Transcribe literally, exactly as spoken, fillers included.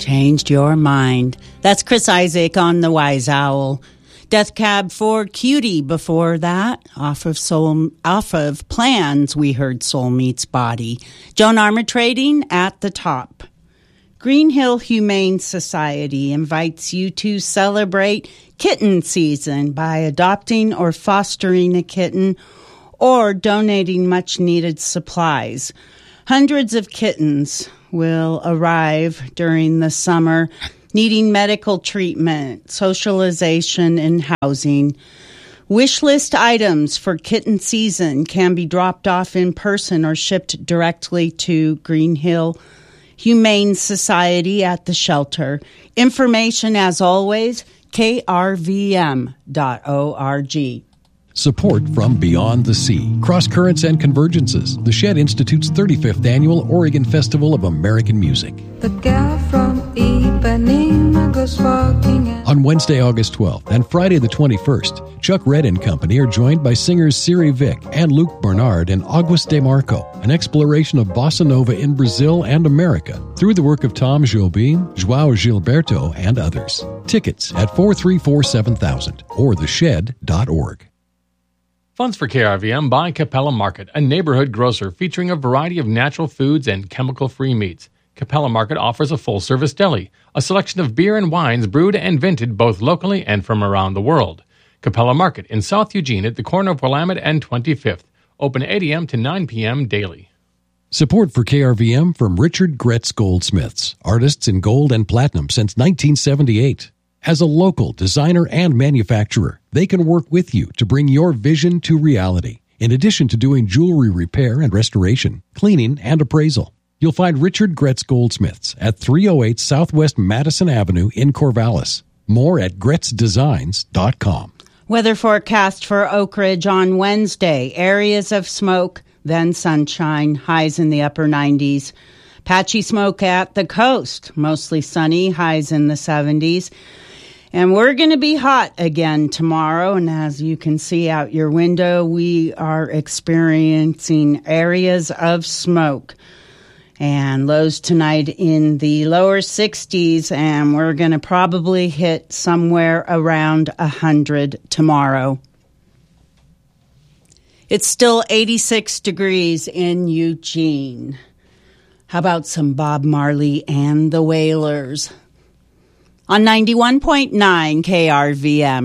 changed your mind. That's Chris Isaak on the Wise Owl. Death Cab for Cutie before that. Off of Soul, off of Plans, we heard Soul Meets Body. Joan Armatrading at the top. Green Hill Humane Society invites you to celebrate kitten season by adopting or fostering a kitten or donating much-needed supplies. Hundreds of kittens will arrive during the summer needing medical treatment, socialization, and housing. Wish list items for kitten season can be dropped off in person or shipped directly to Green Hill Humane Society at the shelter. Information, as always, k r v m dot org. Support from Beyond the Sea, Cross Currents and Convergences, the Shed Institute's thirty-fifth Annual Oregon Festival of American Music. The girl from Ipanema goes walking and on Wednesday, August twelfth and Friday the twenty-first, Chuck Red and Company are joined by singers Siri Vick and Luke Bernard and August DeMarco, an exploration of bossa nova in Brazil and America through the work of Tom Jobim, João Gilberto, and others. Tickets at four three four seven thousand or the shed dot org. Funds for K R V M by Capella Market, a neighborhood grocer featuring a variety of natural foods and chemical-free meats. Capella Market offers a full-service deli, a selection of beer and wines brewed and vented both locally and from around the world. Capella Market in South Eugene at the corner of Willamette and twenty-fifth. Open eight a.m. to nine p.m. daily. Support for K R V M from Richard Gretz Goldsmiths, artists in gold and platinum since nineteen seventy-eight. As a local designer and manufacturer, they can work with you to bring your vision to reality, in addition to doing jewelry repair and restoration, cleaning, and appraisal. You'll find Richard Gretz Goldsmiths at three oh eight Southwest Madison Avenue in Corvallis. More at gretz designs dot com. Weather forecast for Oak Ridge on Wednesday. Areas of smoke, then sunshine, highs in the upper nineties. Patchy smoke at the coast, mostly sunny, highs in the seventies. And we're going to be hot again tomorrow. And as you can see out your window, we are experiencing areas of smoke. And lows tonight in the lower sixties. And we're going to probably hit somewhere around one hundred tomorrow. It's still eighty-six degrees in Eugene. How about some Bob Marley and the Wailers? On ninety-one point nine K R V M.